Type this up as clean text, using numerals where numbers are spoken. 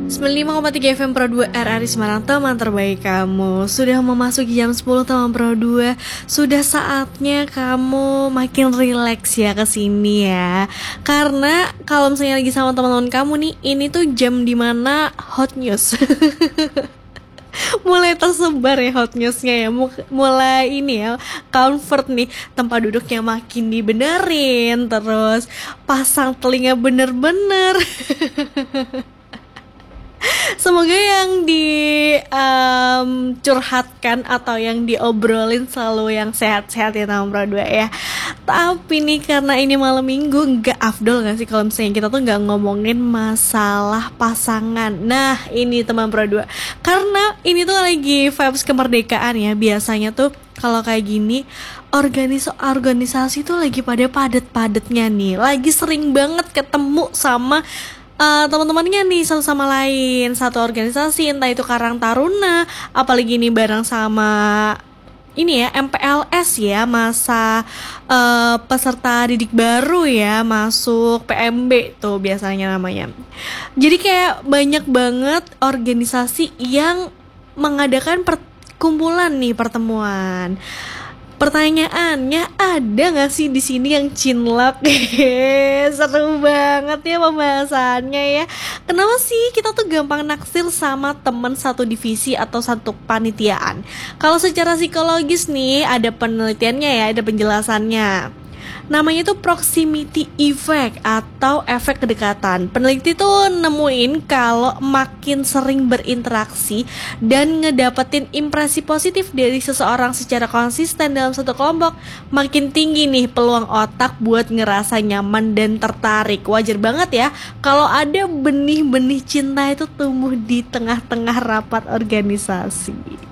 95,3 FM Pro 2 RRI Semarang, teman terbaik kamu. Sudah memasuki jam 10 teman Pro 2. Sudah saatnya kamu makin rileks ya kesini ya. Karena kalau misalnya lagi sama teman-teman kamu nih, ini tuh jam dimana hot news mulai tersebar ya hot newsnya ya. Mulai ini ya, comfort nih, tempat duduknya makin dibenerin, terus pasang telinga bener-bener. Semoga yang curhatkan atau yang diobrolin selalu yang sehat-sehat ya teman Pro 2 ya. Tapi nih karena ini malam minggu, gak afdol gak sih kalau misalnya kita tuh gak ngomongin masalah pasangan. Nah ini teman Pro 2, karena ini tuh lagi vibes kemerdekaan ya. Biasanya tuh kalau kayak gini organisasi tuh lagi pada padet-padetnya nih. Lagi sering banget ketemu sama teman-temannya nih satu sama lain, satu organisasi, entah itu Karang Taruna, apalagi ini bareng sama ini ya MPLS ya, masa peserta didik baru ya, masuk PMB tuh biasanya namanya. Jadi kayak banyak banget organisasi yang mengadakan perkumpulan nih, pertemuan. Pertanyaannya, ada gak sih di sini yang cinlok? Seru banget ya pembahasannya ya. Kenapa sih kita tuh gampang naksir sama temen satu divisi atau satu panitiaan? Kalau secara psikologis nih, ada penelitiannya ya, ada penjelasannya. Namanya itu proximity effect atau efek kedekatan. Peneliti tuh nemuin kalau makin sering berinteraksi dan ngedapetin impresi positif dari seseorang secara konsisten dalam satu kelompok, makin tinggi nih peluang otak buat ngerasa nyaman dan tertarik. Wajar banget ya kalau ada benih-benih cinta itu tumbuh di tengah-tengah rapat organisasi.